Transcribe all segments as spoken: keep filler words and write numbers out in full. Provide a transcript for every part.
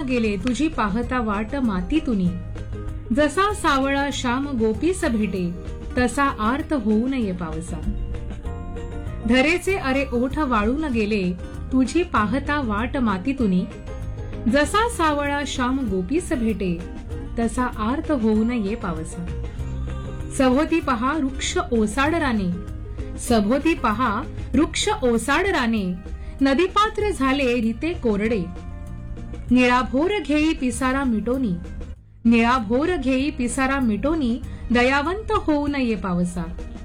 गेले तुझी पाहता वाट मातीतुनी. जसा सावळा श्याम गोपीस भेटे तसा आर्त होऊ नये पावसा. धरेचे अरे ओठ वाळून गेले तुझी पाहता वाट मातीतुनी. जसा सावळा श्याम गोपीस भेटे तसा आर्त होऊ नये पावसा. सभोवती पहा वृक्ष ओसाड राने, सभोवती पहा वृक्ष ओसाड राने. नदीपात्र झाले रिते कोरडे. निळाभोर घेई पिसारा मिटोनी, निळाभोर घेई पिसारा मिटोनी. दयावंत होऊ नये पावसा.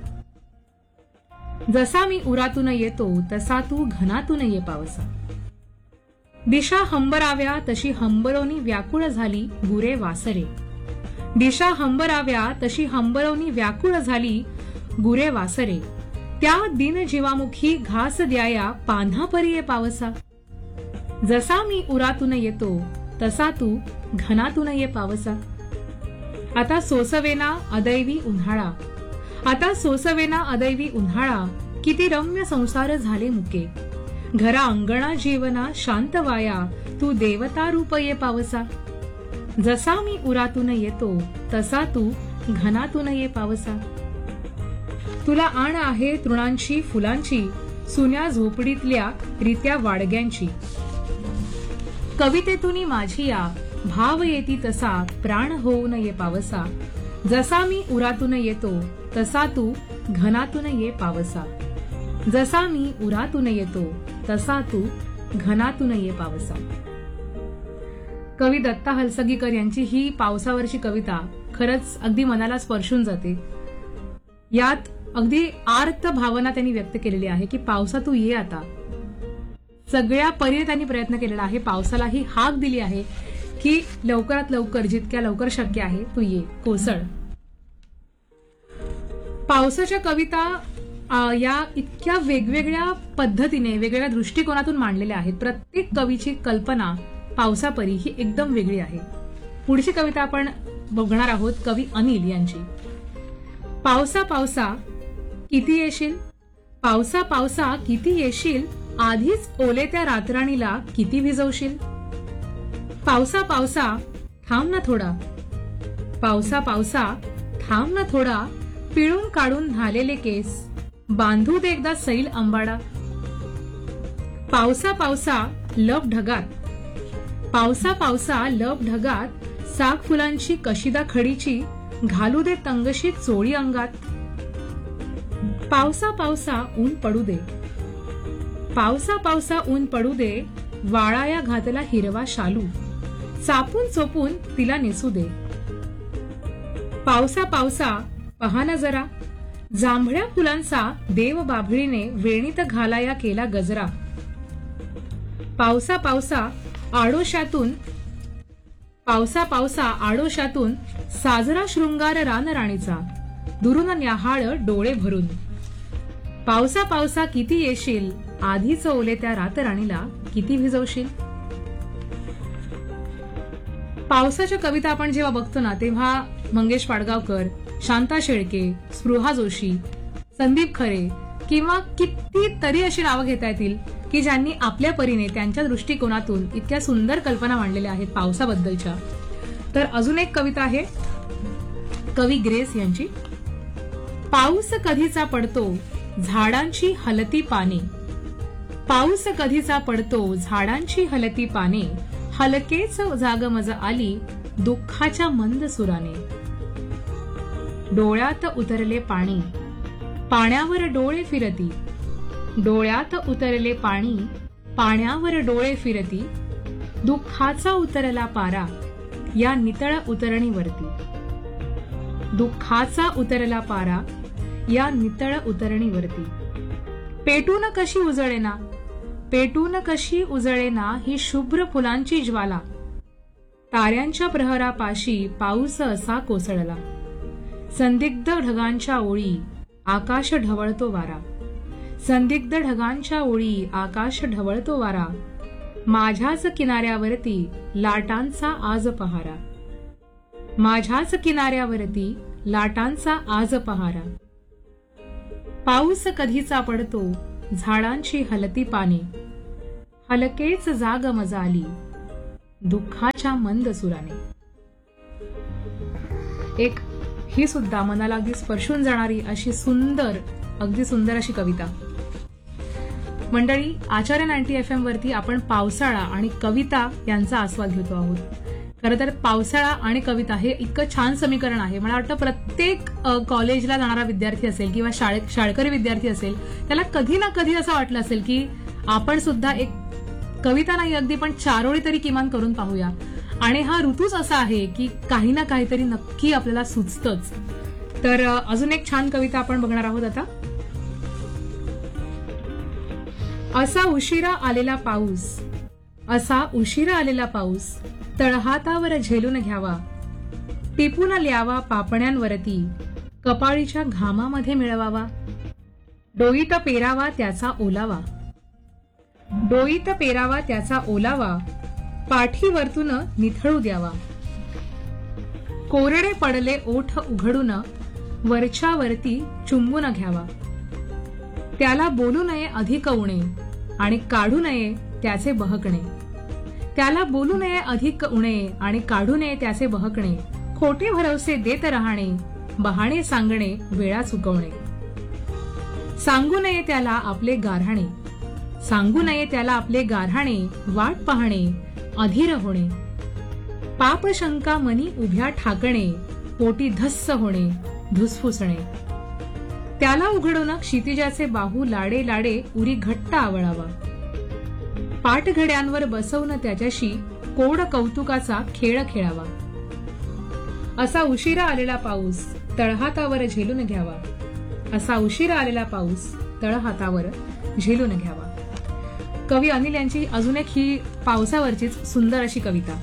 जसा मी उरातून येतो तसा तू घनातून ये पावसा. दिशा हंबराव्या तशी हंबरोनी व्याकुळ झाली गुरे वासरे. दिशा हंबराव्या तशी हंबरोनी व्याकुळ झाली गुरे वासरे. त्या दिन जीवामुखी घास द्याया पान्हा परी ये पावसा. जसा मी उरातून येतो तसा तू घनातून ये पावसा. आता सोसवेना अदैवी उन्हाळा, आता सोसवेना अदैवी उन्हाळा. किती रम्य संसार झाले मुके. घरा अंगणा जीवना शांत वाया तू देवता रूप ये पावसा. जसा मी उरातून येतो तसा तू घनातून ये पावसा. तुला आण आहे तृणांची फुलांची सुन्या झोपडीतल्या रित्या वाडग्यांची. कवितेतून माझी या भाव येती तसा प्राण होऊ नये पावसा. जसा मी उरातून येतो तसा तू घनातून ये पावसा. जसा मी उरातून येतो तसा तू घनातून ये पावसा. कवी दत्ता हलसगीकर यांची ही पावसावरची कविता खरंच अगदी मनाला स्पर्शून जाते. यात अगदी आर्त भावना त्यांनी व्यक्त केलेली आहे की पावसा तू ये आता. सगळ्या परीने त्यांनी प्रयत्न केलेला आहे. पावसाला ही हाक दिली आहे की लवकरात लवकर जितक्या लवकर शक्य आहे तू ये, कोसळ. पावसाच्या कविता या इतक्या वेगवेगळ्या पद्धतीने वेगवेगळ्या दृष्टिकोनातून मांडलेल्या आहेत. प्रत्येक कवीची कल्पना पावसापरी ही एकदम वेगळी आहे. पुढची कविता आपण बघणार आहोत कवी अनिल यांची. पावसा पावसा किती येशील, पावसा पावसा किती येशील. आधीच ओले त्या रातराणीला किती भिजवशील. पावसा पावसा थांब ना थोडा, पावसा पावसा थांब ना थोडा. पिळून काढून झालेले केस बांधू दे एकदा सैल अंबाडा. पावसा पावसा लप ढगात, पावसा पावसा लप ढगात. साग फुलांची कशिदा खडीची घालू दे तंगशी चोळी अंगात. पावसा पावसा ऊन पडू दे, पावसा पावसा ऊन पडू दे. वाळाया घातला हिरवा शालू चापून चोपून तिला नेसू दे. पावसा पावसा पहा ना जरा जांभळ्या फुलांचा देव बाभळीने वेणीत घालाया केला गजरा. पावसा पावसा आडोशातून, पावसा पावसा आडोशातून साजरा शृंगार रानराणीचा दुरून न्याहाळ डोळे भरून. पावसा पावसा किती येशील. आधीच ओले त्या रातराणीला किती भिजवशील. पावसाच्या कविता आपण जेव्हा बघतो ना तेव्हा मंगेश पाडगावकर, शांता शेळके, स्पृहा जोशी, संदीप खरे किंवा कितीतरी अशी नावं घेता येतील की ज्यांनी आपल्या परीने त्यांच्या दृष्टिकोनातून इतक्या सुंदर कल्पना मांडलेल्या आहेत पावसाबद्दलच्या. तर अजून एक कविता आहे कवी ग्रेस यांची. पाऊस कधीचा पडतो झाडांची हलती पाने, पाऊस कधीचा पडतो झाडांची हलती पाने. हलकेच जागमज आली दुःखाच्या मंद सुराने. डोळ्यात उतरले पाणी, पाण्यावर डोळे फिरती. डोळ्यात उतरले पाणी, पाण्यावर डोळे फिरती. दुःखाचा उतरला पारा या नितळ उतरणीवरती. दुःखाचा उतरला पारा या नितळ उतरणीवरती. पेटून कशी उजळेना, पेटून कशी उजळेना ही शुभ्र फुलांची ज्वाला. ताऱ्यांच्या प्रहरापाशी पाऊस असा कोसळला. संदिग्ध ढगांच्या ओळी आकाश ढवळतो वारा. संदिग्ध ढगांच्या ओळी आकाश ढवळतो वारा. माझ्याच किनाऱ्यावरती लाटांचा आज पहारा. माझ्याच किनाऱ्यावरती लाटांचा आज पहारा. पाऊस कधीचा पडतो झाडांची हलती पाने. हलकेच जाग मजाली दुःखाच्या मंद सुराने. एक ही सुद्धा मनाला अगदी स्पर्शून जाणारी अशी सुंदर, अगदी सुंदर अशी कविता. मंडळी, आचार्य नाईन्टी एफ एम वरती आपण पावसाळा आणि कविता यांचा आस्वाद घेतो आहोत. खरं तर पावसाळा आणि कविता हे इतकं छान समीकरण आहे. मला वाटतं प्रत्येक कॉलेजला जाणारा विद्यार्थी असेल किंवा शाळेत शाळकरी विद्यार्थी असेल, त्याला कधी ना कधी असं वाटलं असेल की आपण सुद्धा एक कविता नाही अगदी पण चारोळी तरी किमान करून पाहूया. आणि हा ऋतूच असा आहे की काही ना काहीतरी नक्की आपल्याला सुचतच. तर अजून एक छान कविता आपण बघणार आहोत आता. असा उशिरा आलेला पाऊस, असा उशिरा आलेला पाऊस तळहातावर झेलून घ्यावा, टिपून ल्यावा पापण्यांवरती, कपाळीच्या घामामध्ये मिळवावा, डोईत पेरावा त्याचा ओलावा, डोईत पेरावा त्याचा ओलावा, पाठीवरतून निथळू द्यावा, कोरडे पडले ओठ उघडून वरच्या वरती चुंबून घ्यावा, त्याला बोलू नये अधिक उणे आणि काढू नये त्याचे बहकणे, त्याला बोलू नये अधिक उणे आणि काढू नये त्याचे बहकणे, खोटे भरवसे देत राहणे, बहाणे सांगणे वेळा चुकवणे, सांगू नये त्याला आपले गाऱ्हाणे, सांगू नये त्याला आपले गाऱ्हाणे, वाट पाहणे अधीर होणे, पाप शंका मनी उभ्या ठाकणे, पोटी धस्स होणे धुसफुसणे, त्याला उघडून क्षितिजाचे बाहू लाडे लाडे उरी घट्ट आवळावा, पाठघड्यांवर बसवून त्याच्याशी कोड कौतुकाचा खेळ खेळावा, असा उशिरा आलेला पाऊस तळहातावर झेलून घ्यावा, असा उशिरा आलेला पाऊस तळहातावर झेलून घ्यावा. कवी अनिल यांची अजून एक ही पावसावरचीच सुंदर अशी कविता.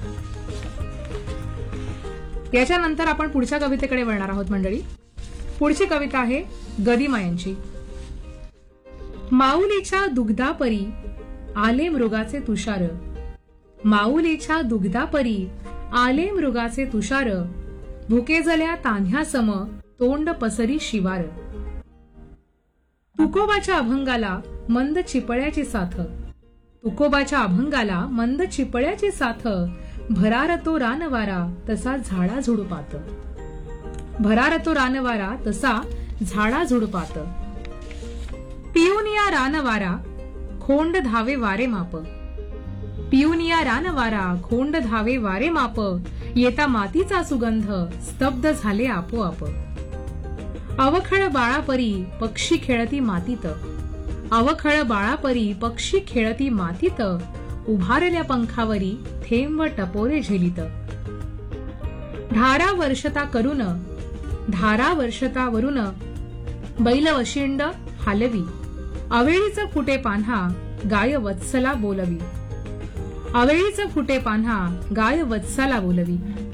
याच्यानंतर आपण पुढच्या कवितेकडे वळणार आहोत मंडळी. पुढची कविता आहे गदिमा यांची. माऊलीच्या दुग्धापरी आले मृगाचे तुषार, माऊलीच्या दुग्धापरी आले मृगाचे तुषार, भुकेजल्या तान्ह्यासम तोंड पसरी शिवार, तुकोबाच्या अभंगाला मंद चिपळ्याची साथ, तुकोबाच्या अभंगाला मंद चिपळ्याची साथ, भरार तो रानवारा तसा झाडा झुडपात, भरार तो रानवारा तसा झाडा झुडपात, पिऊनिया रानवारा खोंड धावे वारे माप, पिऊनिया रानवारा खोंड धावे वारे माप, येता मातीचा सुगंध स्तब्ध झाले आपोआप, अवखळ बाळापरी पक्षी खेळती मातीत, अवखळ बाळापरी पक्षी खेळती मातीत, उभारल्या पंखावरी थेंब टपोरे झेलित, धारा वर्षता करून धारा वर्षता वरून बैल वशिंड हालवी, अवेळीच फुटे पान्हा गाय वत्सला बोलवी, अवेळीच फुटे पान्हा गाय वत्सला बोलवी.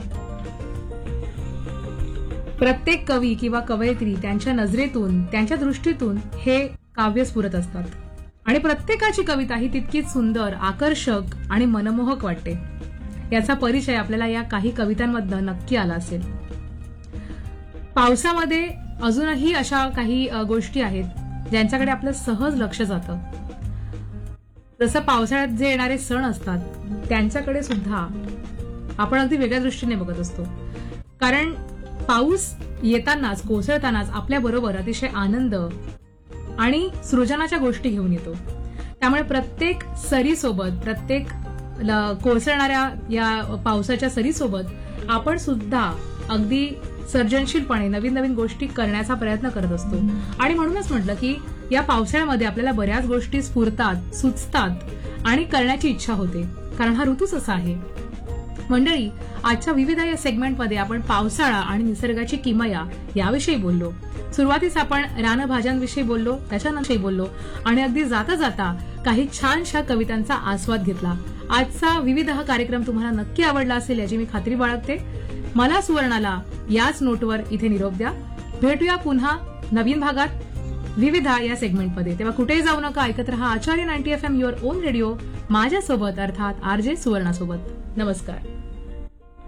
प्रत्येक कवी किंवा कवयित्री त्यांच्या नजरेतून, त्यांच्या दृष्टीतून हे काव्य स्फुरत असतात आणि प्रत्येकाची कविता ही तितकीच सुंदर, आकर्षक आणि मनमोहक वाटते. याचा परिचय आपल्याला या काही कवितांमधनं नक्की आला असेल. पावसामध्ये अजूनही अशा काही गोष्टी आहेत ज्यांच्याकडे आपलं सहज लक्ष जातं. जसं पावसाळ्यात जे येणारे सण असतात त्यांच्याकडे सुद्धा आपण अगदी वेगळ्या दृष्टीने बघत असतो. कारण पाऊस येतानाच, कोसळतानाच आपल्या बरोबर अतिशय आनंद आणि सृजनाच्या गोष्टी घेऊन येतो. त्यामुळे प्रत्येक सरीसोबत, प्रत्येक कोसळणाऱ्या या पावसाच्या सरीसोबत आपण सुद्धा अगदी सर्जनशीलपणे नवीन नवीन गोष्टी करण्याचा प्रयत्न करत असतो. आणि म्हणूनच म्हटलं की या पावसाळ्यामध्ये आपल्याला बऱ्याच गोष्टी स्फुरतात, सुचतात आणि करण्याची इच्छा होते, कारण हा ऋतूच असा आहे. मंडळी, आजच्या विविध या सेगमेंटमध्ये आपण पावसाळा आणि निसर्गाची किमया याविषयी बोललो. सुरुवातीस आपण रानभाज्यांविषयी बोललो, त्याच्यानंतर बोललो आणि अगदी जाता जाता काही छानशा कवितांचा आस्वाद घेतला. आजचा विविध हा कार्यक्रम तुम्हाला नक्की आवडला असेल याची मी खात्री बाळगते. मला सुवर्णाला याच नोटवर इथे निरोप द्या. भेटूया पुन्हा नवीन भागात विविधा या सेगमेंटमध्ये. तेव्हा कुठेही जाऊ नका, ऐकत रहा आचार्य ninety F M, your on radio, माझ्यासोबत अर्थात आर जे सुवर्णासोबत. नमस्कार.